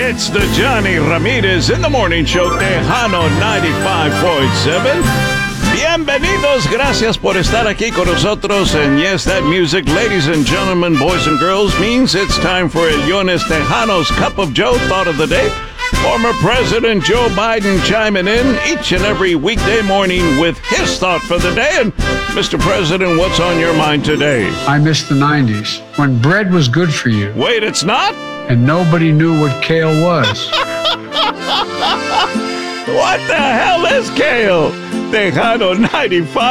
It's the Johnny Ramirez in the Morning Show, Tejano 95.7. Bienvenidos, gracias por estar aquí con nosotros. And yes, that music, ladies and gentlemen, boys and girls, means it's time for El Lunes Tejano's Cup of Joe Thought of the Day. Former President Joe Biden chiming in each and every weekday morning with his thought for the day. And Mr. President, what's on your mind today? I miss the 90s, when bread was good for you. Wait, it's not? And nobody knew what kale was. What the hell is kale? Tejano 95.